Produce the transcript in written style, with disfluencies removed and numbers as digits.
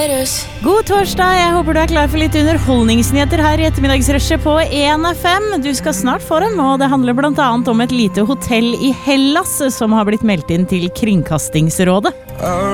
God torsdag, jeg håper du klar for litt underholdningsnyheter her i ettermiddagsrushet på 1FM. Du skal snart få dem, og det handler blant annet om et lite hotell i Hellas som har blitt meldt inn til Kringkastingsrådet.